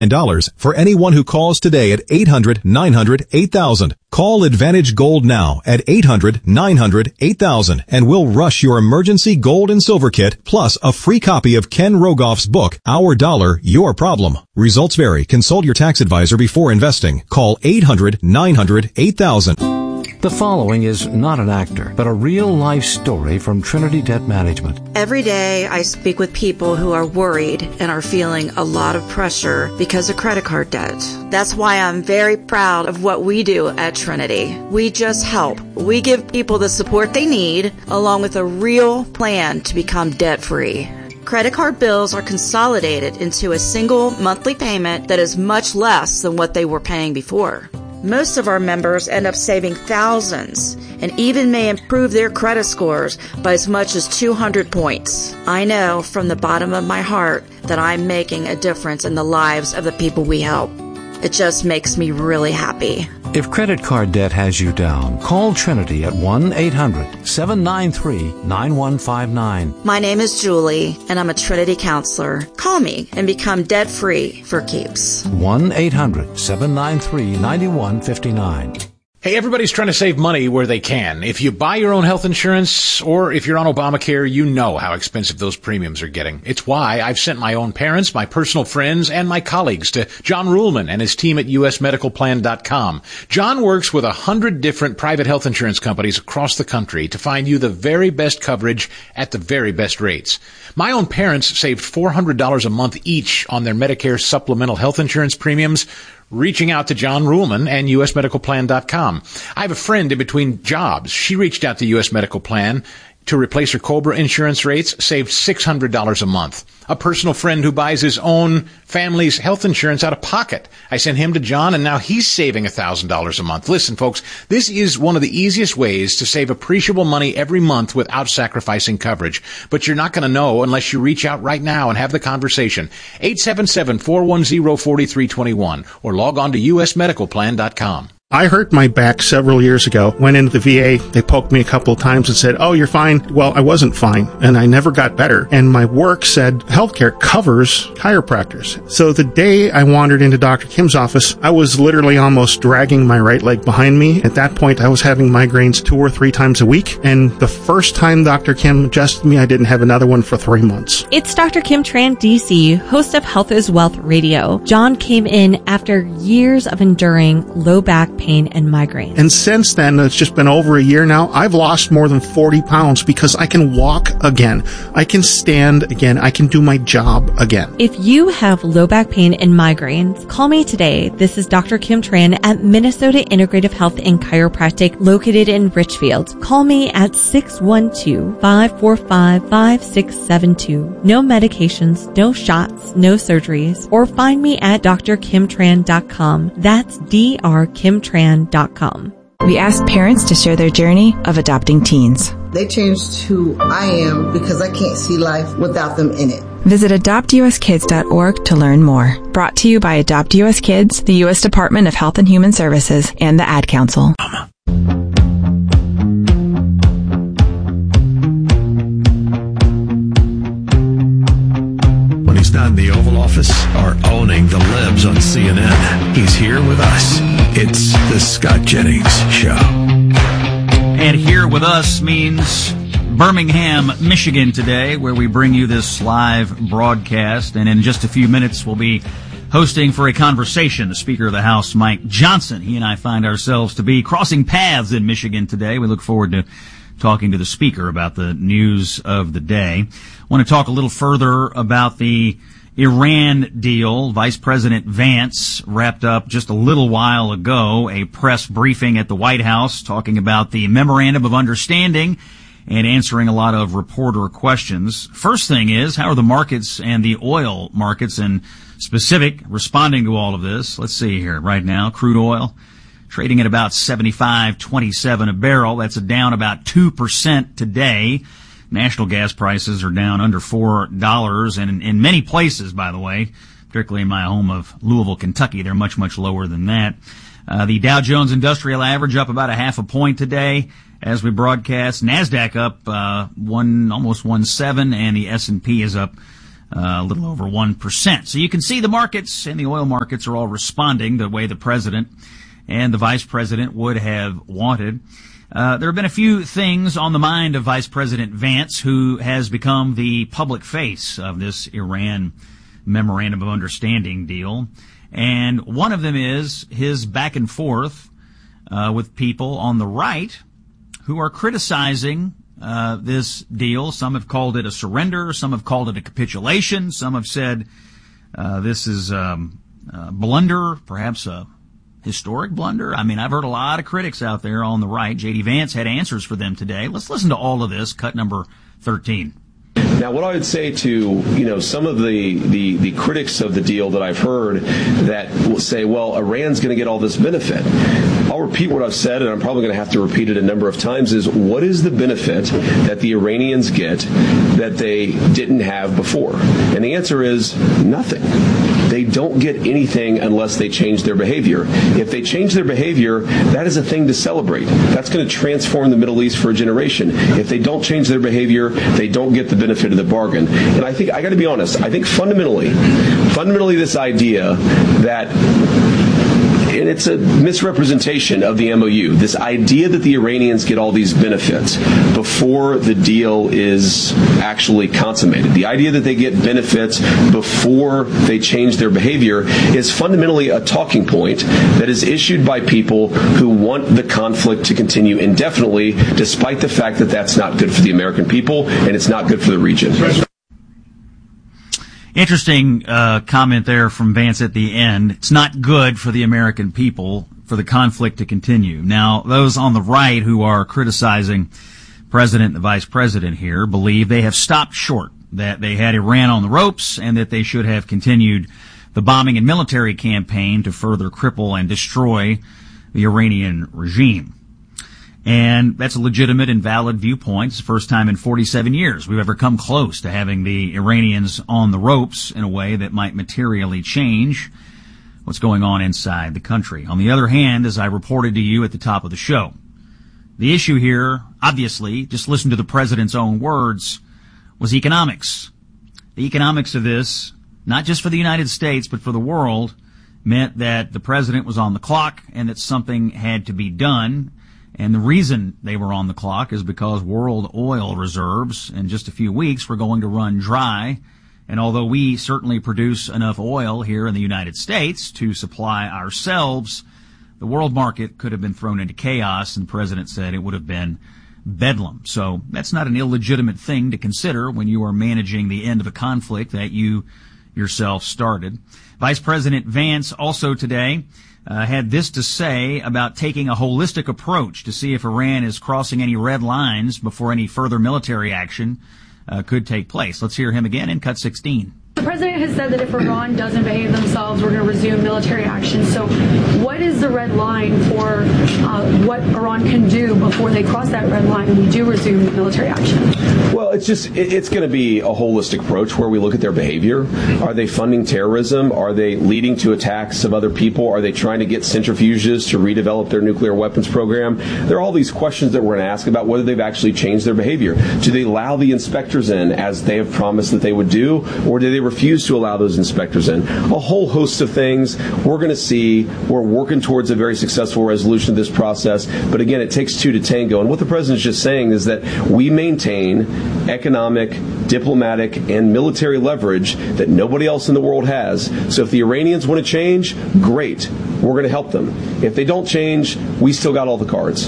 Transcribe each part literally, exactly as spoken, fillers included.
dollars for anyone who calls today at eight hundred nine hundred eight thousand. Call Advantage Gold now at eight hundred nine hundred eight thousand and we'll rush your emergency gold and silver kit plus a free copy of Ken Rogoff's book, Our Dollar, Your Problem. Results vary. Consult your tax advisor before investing. Call eight hundred nine hundred eight thousand. The following is not an actor, but a real-life story from Trinity Debt Management. Every day I speak with people who are worried and are feeling a lot of pressure because of credit card debt. That's why I'm very proud of what we do at Trinity. We just help. We give people the support they need, along with a real plan to become debt-free. Credit card bills are consolidated into a single monthly payment that is much less than what they were paying before. Most of our members end up saving thousands and even may improve their credit scores by as much as two hundred points. I know from the bottom of my heart that I'm making a difference in the lives of the people we help. It just makes me really happy. If credit card debt has you down, call Trinity at one eight hundred seven nine three nine one five nine. My name is Julie, and I'm a Trinity counselor. Call me and become debt-free for keeps. one eight hundred seven nine three nine one five nine. Hey, everybody's trying to save money where they can. If you buy your own health insurance or if you're on Obamacare, you know how expensive those premiums are getting. It's why I've sent my own parents, my personal friends, and my colleagues to John Ruhlman and his team at U S medical plan dot com. John works with a hundred different private health insurance companies across the country to find you the very best coverage at the very best rates. My own parents saved four hundred dollars a month each on their Medicare supplemental health insurance premiums, reaching out to John Ruhlman and U S medical plan dot com. I have a friend in between jobs. She reached out to U S Medical Plan to replace her COBRA insurance rates, saved six hundred dollars a month. A personal friend who buys his own family's health insurance out of pocket. I sent him to John, and now he's saving one thousand dollars a month. Listen, folks, this is one of the easiest ways to save appreciable money every month without sacrificing coverage. But you're not going to know unless you reach out right now and have the conversation. eight seven seven, four one zero, four three two one or log on to U S medical plan dot com. I hurt my back several years ago. Went into the V A. They poked me a couple of times and said, oh, you're fine. Well, I wasn't fine, and I never got better. And my work said healthcare covers chiropractors. So the day I wandered into Doctor Kim's office, I was literally almost dragging my right leg behind me. At that point, I was having migraines two or three times a week. And the first time Doctor Kim adjusted me, I didn't have another one for three months. It's Doctor Kim Tran, D C, host of Health is Wealth Radio. John came in after years of enduring low back pain and migraine. And since then, it's just been over a year now, I've lost more than forty pounds because I can walk again. I can stand again. I can do my job again. If you have low back pain and migraines, call me today. This is Doctor Kim Tran at Minnesota Integrative Health and Chiropractic located in Richfield. Call me at six one two, five four five, five six seven two. No medications, no shots, no surgeries. Or find me at D R kim tran dot com. That's D R kim tran dot com. We asked parents to share their journey of adopting teens. They changed who I am because I can't see life without them in it. Visit adopt u s kids dot org to learn more. Brought to you by Adopt U S Kids, the U S Department of Health and Human Services, and the Ad Council. When he's not in the Oval Office or owning the libs on C N N, he's here with us. It's the Scott Jennings Show. And here with us means Birmingham, Michigan today, where we bring you this live broadcast. And in just a few minutes, we'll be hosting for a conversation the Speaker of the House, Mike Johnson. He and I find ourselves to be crossing paths in Michigan today. We look forward to talking to the Speaker about the news of the day. I want to talk a little further about the Iran deal. Vice President Vance wrapped up just a little while ago a press briefing at the White House talking about the Memorandum of Understanding and answering a lot of reporter questions. First thing is, how are the markets and the oil markets in specific responding to all of this? Let's see here right now. Crude oil trading at about seventy-five twenty-seven a barrel. That's down about two percent today. National gas prices are down under four dollars, and in, in many places, by the way, particularly in my home of Louisville, Kentucky, they're much, much lower than that. Uh, the Dow Jones Industrial Average up about a half a point today as we broadcast. NASDAQ up uh, one, almost one seven, and the S and P is up uh, a little over one percent. So you can see the markets and the oil markets are all responding the way the president and the vice president would have wanted. Uh, there have been a few things on the mind of Vice President Vance, who has become the public face of this Iran Memorandum of Understanding deal. And one of them is his back and forth uh, with people on the right who are criticizing uh, this deal. Some have called it a surrender. Some have called it a capitulation. Some have said uh, this is um, a blunder, perhaps a historic blunder. I mean, I've heard a lot of critics out there on the right. J D. Vance had answers for them today. Let's listen to all of this, cut number thirteen. Now, what I would say to, you know, some of the, the, the critics of the deal that I've heard that will say, well, Iran's going to get all this benefit. I'll repeat what I've said, and I'm probably going to have to repeat it a number of times, is what is the benefit that the Iranians get that they didn't have before? And the answer is nothing. They don't get anything unless they change their behavior. If they change their behavior, that is a thing to celebrate. That's going to transform the Middle East for a generation. If they don't change their behavior, they don't get the benefit of the bargain. And I think, I got to be honest, I think fundamentally, fundamentally this idea that, and it's a misrepresentation of the M O U, this idea that the Iranians get all these benefits before the deal is actually consummated. The idea that they get benefits before they change their behavior is fundamentally a talking point that is issued by people who want the conflict to continue indefinitely, despite the fact that that's not good for the American people and it's not good for the region. Interesting uh, comment there from Vance at the end. It's not good for the American people for the conflict to continue. Now, those on the right who are criticizing President and the Vice President here believe they have stopped short, that they had Iran on the ropes and that they should have continued the bombing and military campaign to further cripple and destroy the Iranian regime. And that's a legitimate and valid viewpoint. It's the first time in forty-seven years we've ever come close to having the Iranians on the ropes in a way that might materially change what's going on inside the country. On the other hand, as I reported to you at the top of the show, the issue here, obviously, just listen to the president's own words, was economics. The economics of this, not just for the United States, but for the world, meant that the president was on the clock and that something had to be done. And the reason they were on the clock is because world oil reserves in just a few weeks were going to run dry. And although we certainly produce enough oil here in the United States to supply ourselves, the world market could have been thrown into chaos, and the president said it would have been bedlam. So that's not an illegitimate thing to consider when you are managing the end of a conflict that you yourself started. Vice President Vance also today Uh, had this to say about taking a holistic approach to see if Iran is crossing any red lines before any further military action uh, could take place. Let's hear him again in cut sixteen. The president has said that if Iran doesn't behave themselves, we're going to resume military action. So what is the red line for uh, what Iran can do before they cross that red line and we do resume military action? Well, it's just, it's going to be a holistic approach where we look at their behavior. Are they funding terrorism? Are they leading to attacks of other people? Are they trying to get centrifuges to redevelop their nuclear weapons program? There are all these questions that we're going to ask about whether they've actually changed their behavior. Do they allow the inspectors in as they have promised that they would do, or do they refuse to allow those inspectors in? A whole host of things we're going to see. We're working towards a very successful resolution of this process. But again, it takes two to tango. And what the president's just saying is that we maintain economic, diplomatic, and military leverage that nobody else in the world has. So if the Iranians want to change, great. We're going to help them. If they don't change, we still got all the cards.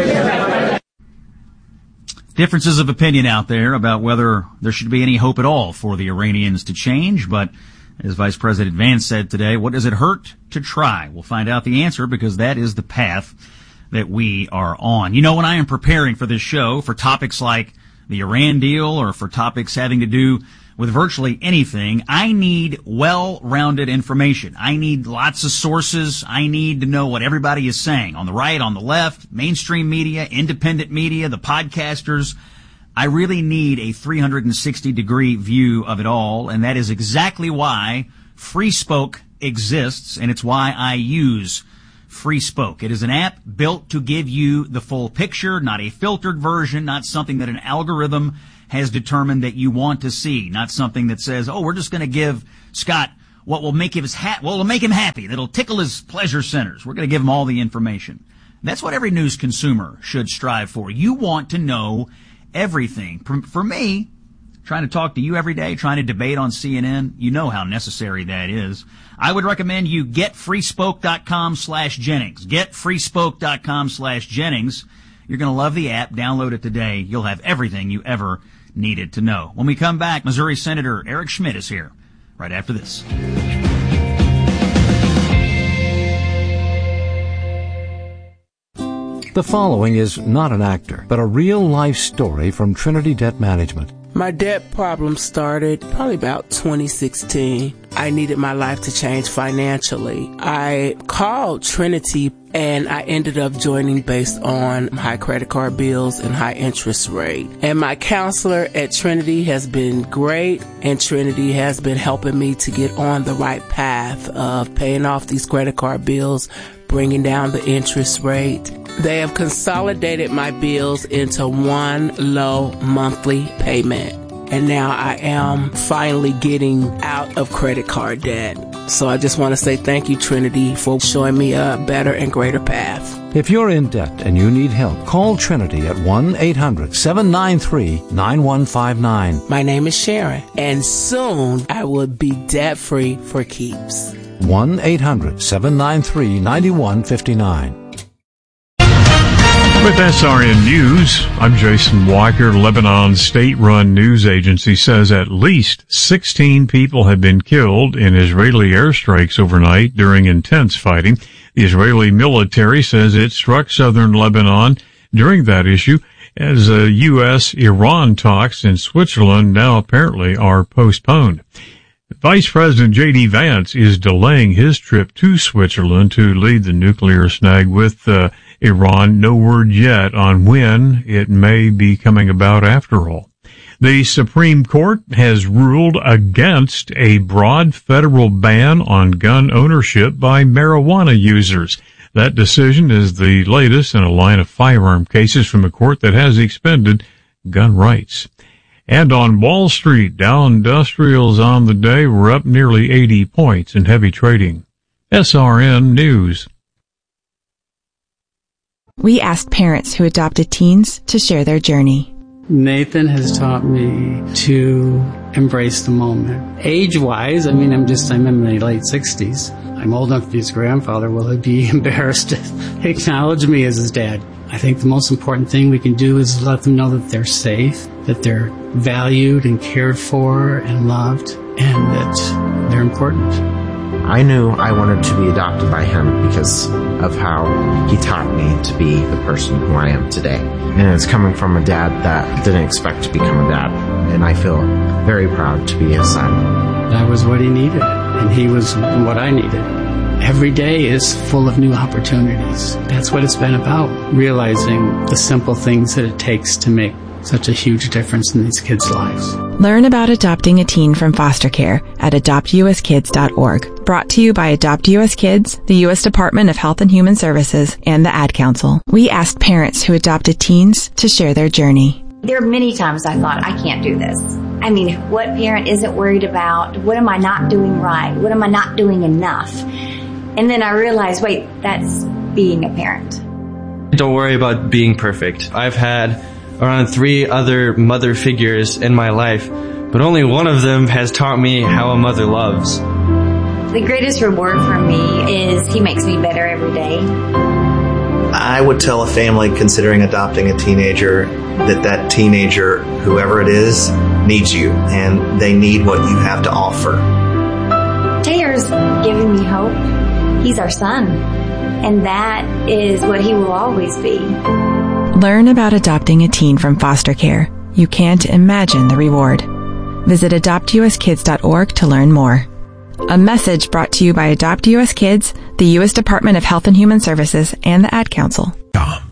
Differences of opinion out there about whether there should be any hope at all for the Iranians to change, but as Vice President Vance said today, what does it hurt to try? We'll find out the answer because that is the path that we are on. You know, when I am preparing for this show for topics like the Iran deal or for topics having to do with virtually anything, I need well-rounded information. I need lots of sources. I need to know what everybody is saying on the right, on the left, mainstream media, independent media, the podcasters. I really need a three hundred sixty degree view of it all, and that is exactly why Free Spoke exists, and it's why I use Free Spoke. It is an app built to give you the full picture, not a filtered version, not something that an algorithm has determined that you want to see, not something that says, oh, we're just going to give Scott what will make him ha- what will make him happy, that'll tickle his pleasure centers. We're going to give him all the information. That's what every news consumer should strive for. You want to know everything. For, for me, trying to talk to you every day, trying to debate on C N N, you know how necessary that is. I would recommend you get freespoke.com slash Jennings. Get freespoke.com slash Jennings. You're going to love the app. Download it today. You'll have everything you ever needed to know. When we come back, Missouri Senator Eric Schmitt is here right after this. The following is not an actor, but a real-life story from Trinity Debt Management. My debt problem started probably about twenty sixteen. I needed my life to change financially. I called Trinity and I ended up joining based on high credit card bills and high interest rate. And my counselor at Trinity has been great, and Trinity has been helping me to get on the right path of paying off these credit card bills, bringing down the interest rate. They have consolidated my bills into one low monthly payment. And now I am finally getting out of credit card debt. So I just want to say thank you, Trinity, for showing me a better and greater path. If you're in debt and you need help, call Trinity at one eight hundred seven nine three nine one five nine. My name is Sharon, and soon I will be debt-free for keeps. one eight hundred seven nine three nine one five nine. With S R N News, I'm Jason Walker. Lebanon's state-run news agency says at least sixteen people have been killed in Israeli airstrikes overnight during intense fighting. The Israeli military says it struck southern Lebanon during that issue, as uh, U S Iran talks in Switzerland now apparently are postponed. Vice President J D Vance is delaying his trip to Switzerland to lead the nuclear snag with uh, Iran. No word yet on when it may be coming about after all. The Supreme Court has ruled against a broad federal ban on gun ownership by marijuana users. That decision is the latest in a line of firearm cases from a court that has expanded gun rights. And on Wall Street, Dow Industrials on the day were up nearly eighty points in heavy trading. S R N News. We asked parents who adopted teens to share their journey. Nathan has taught me to embrace the moment. Age-wise, I mean, I'm just, I'm in my late sixties. I'm old enough to be his grandfather. Will he be embarrassed to acknowledge me as his dad? I think the most important thing we can do is let them know that they're safe, that they're valued and cared for and loved, and that they're important. I knew I wanted to be adopted by him because of how he taught me to be the person who I am today. And it's coming from a dad that didn't expect to become a dad. And I feel very proud to be his son. That was what he needed, and he was what I needed. Every day is full of new opportunities. That's what it's been about, realizing the simple things that it takes to make such a huge difference in these kids' lives. Learn about adopting a teen from foster care at adopt u s kids dot org. Brought to you by Adopt U S Kids, the U S Department of Health and Human Services, and the Ad Council. We asked parents who adopted teens to share their journey. There are many times I thought, I can't do this. I mean, what parent isn't worried about, what am I not doing right? What am I not doing enough? And then I realized, wait, that's being a parent. Don't worry about being perfect. I've had around three other mother figures in my life, but only one of them has taught me how a mother loves. The greatest reward for me is he makes me better every day. I would tell a family considering adopting a teenager that that teenager, whoever it is, needs you, and they need what you have to offer. Taylor's giving me hope. He's our son, and that is what he will always be. Learn about adopting a teen from foster care. You can't imagine the reward. Visit adopt u s kids dot org to learn more. A message brought to you by Adopt U S Kids, the U S Department of Health and Human Services, and the Ad Council.